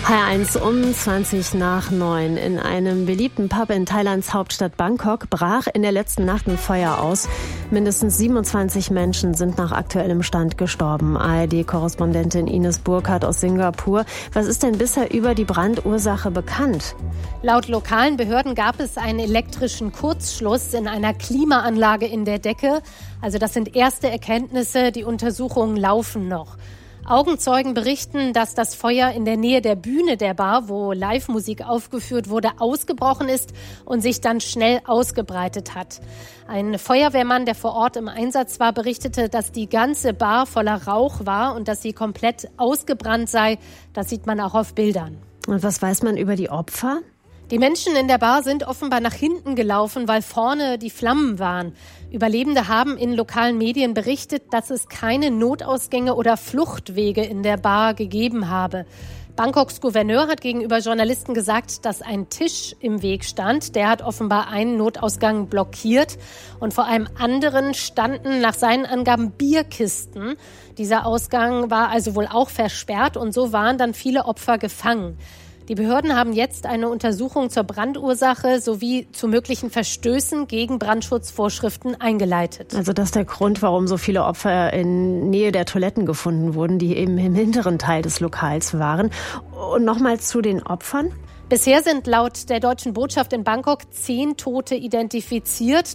H1 um 20:20. In einem beliebten Pub in Thailands Hauptstadt Bangkok brach in der letzten Nacht ein Feuer aus. Mindestens 27 Menschen sind nach aktuellem Stand gestorben. ARD-Korrespondentin Ines Burkhardt aus Singapur. Was ist denn bisher über die Brandursache bekannt? Laut lokalen Behörden gab es einen elektrischen Kurzschluss in einer Klimaanlage in der Decke. Also das sind erste Erkenntnisse, die Untersuchungen laufen noch. Augenzeugen berichten, dass das Feuer in der Nähe der Bühne der Bar, wo Live-Musik aufgeführt wurde, ausgebrochen ist und sich dann schnell ausgebreitet hat. Ein Feuerwehrmann, der vor Ort im Einsatz war, berichtete, dass die ganze Bar voller Rauch war und dass sie komplett ausgebrannt sei. Das sieht man auch auf Bildern. Und was weiß man über die Opfer? Die Menschen in der Bar sind offenbar nach hinten gelaufen, weil vorne die Flammen waren. Überlebende haben in lokalen Medien berichtet, dass es keine Notausgänge oder Fluchtwege in der Bar gegeben habe. Bangkoks Gouverneur hat gegenüber Journalisten gesagt, dass ein Tisch im Weg stand. Der hat offenbar einen Notausgang blockiert. Und vor einem anderen standen nach seinen Angaben Bierkisten. Dieser Ausgang war also wohl auch versperrt und so waren dann viele Opfer gefangen. Die Behörden haben jetzt eine Untersuchung zur Brandursache sowie zu möglichen Verstößen gegen Brandschutzvorschriften eingeleitet. Also das ist der Grund, warum so viele Opfer in Nähe der Toiletten gefunden wurden, die eben im hinteren Teil des Lokals waren. Und nochmal zu den Opfern. Bisher sind laut der deutschen Botschaft in Bangkok 10 Tote identifiziert.